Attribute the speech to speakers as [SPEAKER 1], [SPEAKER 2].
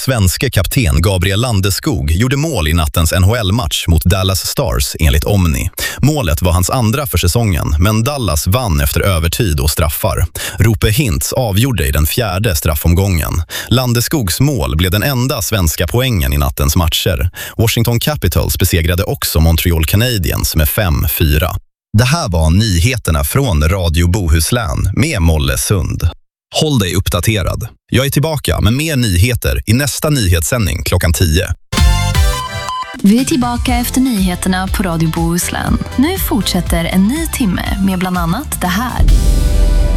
[SPEAKER 1] svenske kapten Gabriel Landeskog gjorde mål i nattens NHL-match mot Dallas Stars enligt Omni. Målet var hans andra för säsongen, men Dallas vann efter övertid och straffar. Rupe Hintz avgjorde i den 4:e straffomgången. Landeskogs mål blev den enda svenska poängen i nattens matcher. Washington Capitals besegrade också Montreal Canadiens med 5-4. Det här var nyheterna från Radio Bohuslän med Molle Sund. Håll dig uppdaterad. Jag är tillbaka med mer nyheter i nästa nyhetssändning klockan 10.
[SPEAKER 2] Vi är tillbaka efter nyheterna på Radio Bohuslän. Nu fortsätter en ny timme med bland annat det här.